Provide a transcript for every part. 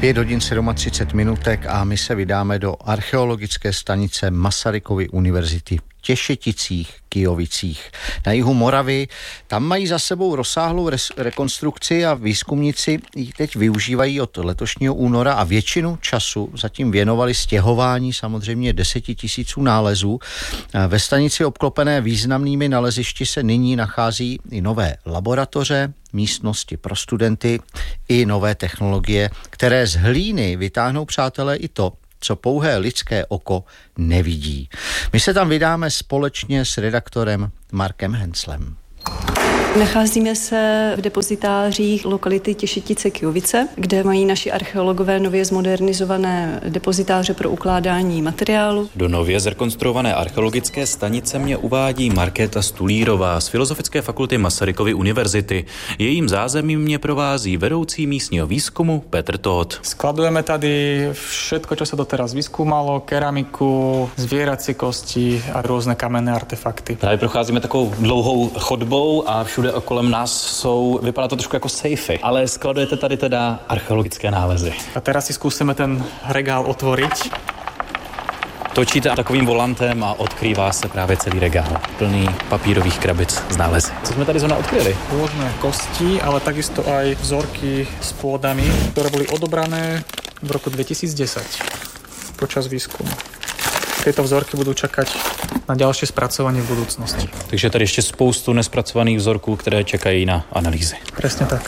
5 hodin 37 minutek a my se vydáme do archeologické stanice Masarykovy univerzity v Těšeticích, Kyjovicích na jihu Moravy. Tam mají za sebou rozsáhlou rekonstrukci a výzkumníci ji teď využívají od letošního února a většinu času zatím věnovali stěhování samozřejmě 10 000 nálezů. Ve stanici obklopené významnými nalezišti se nyní nachází i nové laboratoře, místnosti pro studenty i nové technologie, které z hlíny vytáhnou, přátelé, i to, co pouhé lidské oko nevidí. My se tam vydáme společně s redaktorem Markem Henslem. Nacházíme se v depozitářích lokality Těšetice Kyjovice, kde mají naši archeologové nově zmodernizované depozitáře pro ukládání materiálu. Do nově zrekonstruované archeologické stanice mě uvádí Markéta Stulírová z Filozofické fakulty Masarykovy univerzity. Jejím zázemím mě provází vedoucí místního výzkumu Petr Tóth. Skladujeme tady všetko, čo sa doteraz vyskúmalo, keramiku, zvieracie kosti a rôzne kamenné artefakty. Právě procházíme takovou dlouhou chodbou a všude kolem nás vypadá to trošku jako sejfy, ale skladujete tady teda archeologické nálezy. A teraz si skúsime ten regál otvoriť. Točíte takovým volantem a odkrývá se právě celý regál, plný papírových krabic z nálezy. Co jsme tady zrovna odkryli? Rôzne kosti, ale takisto aj vzorky s pôdami, ktoré boli odobrané v roku 2010 počas výskumu. Tieto vzorky budú čakať na ďalšie spracovanie v budúcnosti. Takže tady ještě spoustu nespracovaných vzorků, které čekají na analýzy. Presne tak.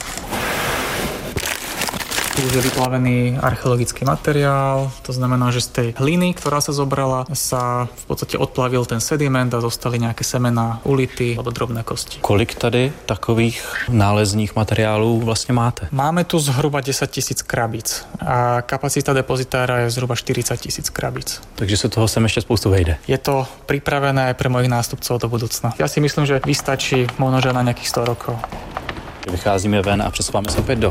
Už je vyplavený archeologický materiál, to znamená, že z tej hliny, ktorá sa zobrala, sa v podstate odplavil ten sediment a zostali nejaké semená, ulity alebo drobné kosti. Kolik tady takových nálezních materiálů vlastně máte? Máme tu zhruba 10 000 krabíc a kapacita depozitára je zhruba 40 000 krabíc. Takže se toho sem ještě spoustu vejde. Je to pripravené aj pre mojich nástupcov do budúcna. Ja si myslím, že vystačí možno na nejakých 100 rokov. Vycházíme ven a přesouváme se opět do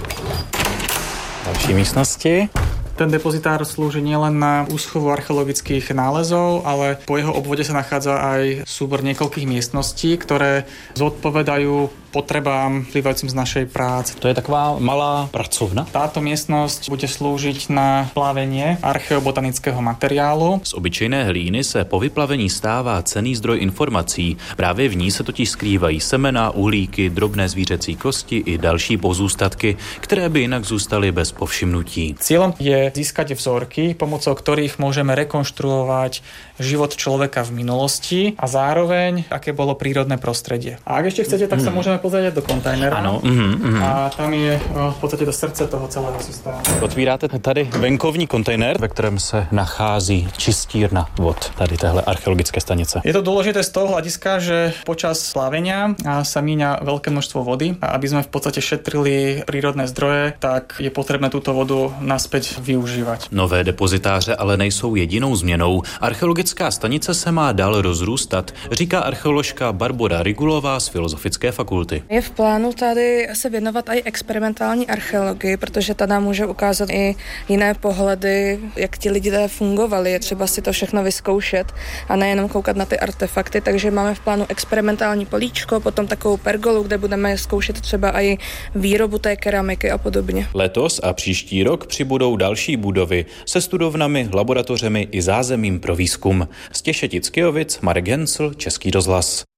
další místnosti. Ten depozitár slúži nielen na úschovu archeologických nálezov, ale po jeho obvode sa nachádza aj súbor niekoľkých miestností, ktoré zodpovedajú potrebám vyplývajúcim z našej práce. To je taková malá pracovna. Táto miestnosť bude slúžiť na plavenie archeobotanického materiálu. Z obyčejné hlíny se po vyplavení stává cenný zdroj informací. Právě v ní se totiž skrývají semena, uhlíky, drobné zvířecí kosti i další pozůstatky, které by jinak zůstaly bez povšimnutí. Cieľom je získať vzorky, pomocou ktorých môžeme rekonštruovať život človeka v minulosti a zároveň, aké bolo prírodné prostredie. A ak ešte chcete, tak sa môžeme pozrieť do kontajnera. Ano. A tam je v podstate to srdce toho celého systému. Otvíráte tady venkovní kontejner, ve kterém se nachází čistírna vod tady téhle archeologické stanice. Je to dôležité z toho hľadiska, že počas plávenia sa míňa veľké množstvo vody a aby sme v podstate šetrili prírodné zdroje, tak je potrebné túto vodu naspäť využívať. Nové depozitáře ale nejsou jedinou změnou. Archeologická stanice se má dál rozrůstat, říká archeoložka Barbora Rigulová z Filozofické fakulty. Je v plánu tady se věnovat i experimentální archeologii, protože ta nám může ukázat i jiné pohledy, jak ti lidé fungovali. Je třeba si to všechno vyzkoušet a nejenom koukat na ty artefakty, takže máme v plánu experimentální políčko, potom takovou pergolu, kde budeme zkoušet třeba i výrobu té keramiky a podobně. Letos a příští rok přibudou další budovy se studovnami, laboratořemi i zázemím pro výzkum. Z Těšetic Kyjovic Marek Hensl, Český rozhlas.